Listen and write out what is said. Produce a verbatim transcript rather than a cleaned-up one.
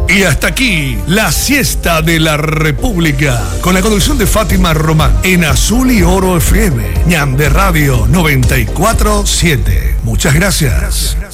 Y hasta aquí, la siesta de la República, con la conducción de Fátima Román, en Azul y Oro F M, Ñande Radio noventa y cuatro punto siete. Muchas gracias.